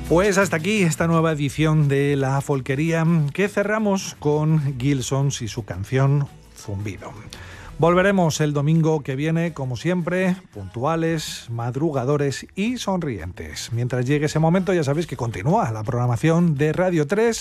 Pues hasta aquí esta nueva edición de La Folquería, que cerramos con Gilsons y su canción Zumbido. Volveremos el domingo que viene, como siempre, puntuales, madrugadores y sonrientes. Mientras llegue ese momento, ya sabéis que continúa la programación de Radio 3